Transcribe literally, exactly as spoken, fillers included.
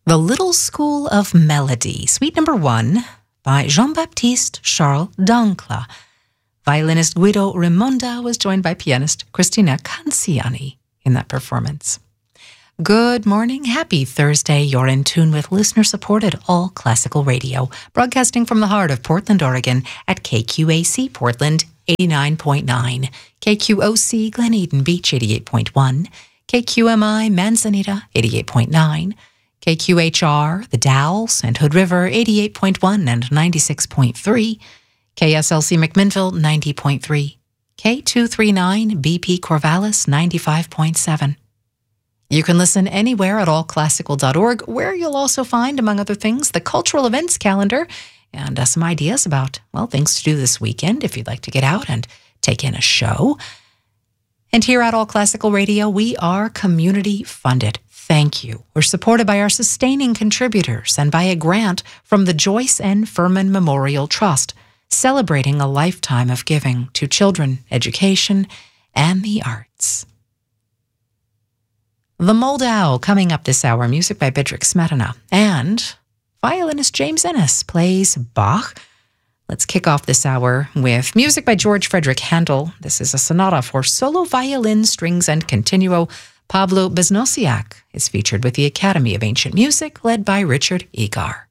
The Little School of Melody, Suite Number One by Jean-Baptiste Charles d'Ancla. Violinist Guido Rimonda was joined by pianist Cristina Canciani in that performance. Good morning. Happy Thursday. You're in tune with listener-supported All Classical Radio, broadcasting from the heart of Portland, Oregon at K Q A C Portland eighty-nine point nine, K Q O C Glen Eden Beach eighty-eight point one, K Q M I Manzanita eighty-eight point nine, K Q H R, The Dalles and Hood River, eighty-eight point one and ninety-six point three, K S L C McMinnville, ninety point three, K two thirty-nine B P Corvallis, ninety-five point seven. You can listen anywhere at all classical dot org, where you'll also find, among other things, the cultural events calendar and uh, some ideas about, well, things to do this weekend if you'd like to get out and take in a show. And here at All Classical Radio, we are community funded. Thank you. We're supported by our sustaining contributors and by a grant from the Joyce N. Furman Memorial Trust, celebrating a lifetime of giving to children, education, and the arts. The Moldau coming up this hour, music by Bedřich Smetana, and violinist James Innes plays Bach. Let's kick off this hour with music by George Frederick Handel. This is a sonata for solo violin, strings, and continuo. Pablo Beznosyak is featured with the Academy of Ancient Music, led by Richard Egar.